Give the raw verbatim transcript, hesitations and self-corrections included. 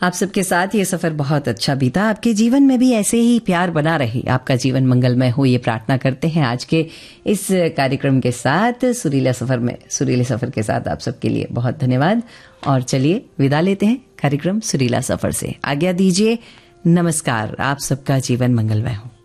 आप सबके साथ ये सफर बहुत अच्छा बीता। आपके जीवन में भी ऐसे ही प्यार बना रहे, आपका जीवन मंगलमय हो, ये प्रार्थना करते हैं। आज के इस कार्यक्रम के साथ सुरीला सफर में सुरीले सफर के साथ आप सबके लिए बहुत धन्यवाद। और चलिए विदा लेते हैं कार्यक्रम सुरीला सफर से। आज्ञा दीजिए, नमस्कार। आप सबका जीवन मंगलमय हो।